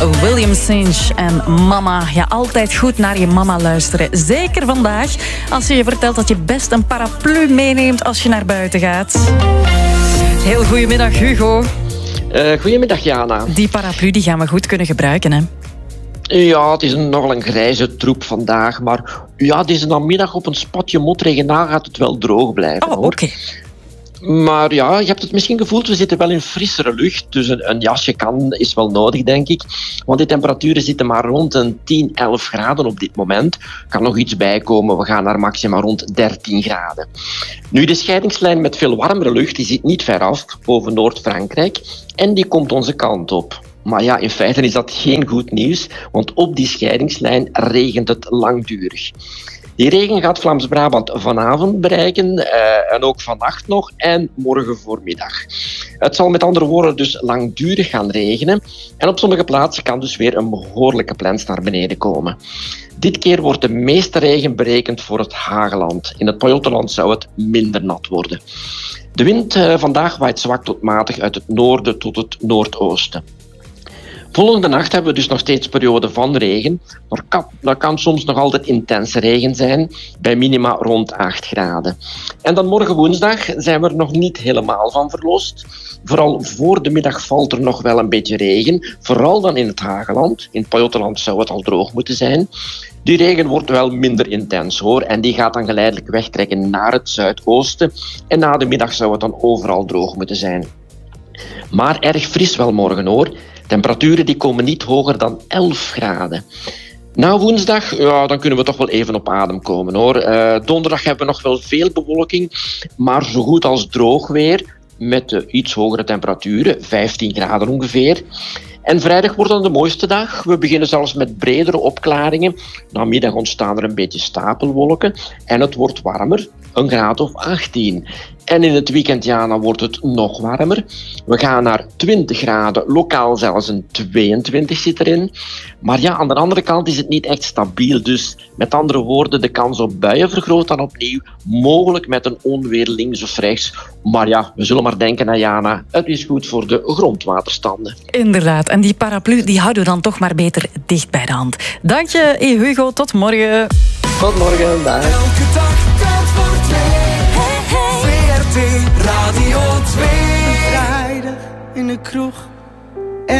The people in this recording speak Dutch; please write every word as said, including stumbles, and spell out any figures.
William Sinch en Mama. Ja, altijd goed naar je mama luisteren. Zeker vandaag als je je vertelt dat je best een paraplu meeneemt als je naar buiten gaat. Heel goedemiddag, Hugo. Uh, goedemiddag, Jana. Die paraplu die gaan we goed kunnen gebruiken, hè? Ja, het is een, nogal een grijze troep vandaag, maar ja, deze namiddag op een spatje motregen na gaat het wel droog blijven. Oh, oké. Okay. Maar ja, je hebt het misschien gevoeld, we zitten wel in frissere lucht, dus een, een jasje kan, is wel nodig, denk ik. Want de temperaturen zitten maar rond een tien, elf graden op dit moment. Er kan nog iets bijkomen, we gaan naar maxima rond dertien graden. Nu, de scheidingslijn met veel warmere lucht, die zit niet ver af, boven Noord-Frankrijk, en die komt onze kant op. Maar ja, in feite is dat geen goed nieuws, want op die scheidingslijn regent het langdurig. Die regen gaat Vlaams-Brabant vanavond bereiken uh, en ook vannacht nog en morgen voormiddag. Het zal met andere woorden dus langdurig gaan regenen en op sommige plaatsen kan dus weer een behoorlijke plens naar beneden komen. Dit keer wordt de meeste regen berekend voor het Hageland. In het Pajottenland zou het minder nat worden. De wind uh, vandaag waait zwak tot matig uit het noorden tot het noordoosten. Volgende nacht hebben we dus nog steeds perioden van regen. Maar kan, dat kan soms nog altijd intense regen zijn, bij minima rond acht graden. En dan morgen woensdag zijn we er nog niet helemaal van verlost. Vooral voor de middag valt er nog wel een beetje regen. Vooral dan in het Hageland. In het Pajottenland zou het al droog moeten zijn. Die regen wordt wel minder intens hoor. En die gaat dan geleidelijk wegtrekken naar het zuidoosten. En na de middag zou het dan overal droog moeten zijn. Maar erg fris wel morgen hoor. Temperaturen die komen niet hoger dan elf graden. Na woensdag, ja, dan kunnen we toch wel even op adem komen hoor. Uh, donderdag hebben we nog wel veel bewolking, maar zo goed als droog weer. Met uh, iets hogere temperaturen, vijftien graden ongeveer. En vrijdag wordt dan de mooiste dag. We beginnen zelfs met bredere opklaringen. Namiddag ontstaan er een beetje stapelwolken. En het wordt warmer, een graad of achttien. En in het weekend, ja, dan wordt het nog warmer. We gaan naar twintig graden, lokaal zelfs een tweeëntwintig zit erin. Maar ja, aan de andere kant is het niet echt stabiel. Dus met andere woorden, de kans op buien vergroot dan opnieuw. Mogelijk met een onweer links of rechts. Maar ja, we zullen maar denken aan Jana. Het is goed voor de grondwaterstanden. Inderdaad, en die paraplu die houden we dan toch maar beter dicht bij de hand. Dank je, Hugo. Tot morgen. Tot morgen, dag. Elke dag telt voor twee. Hey, hey. V R T Radio twee. Een vrijdag in de kroeg.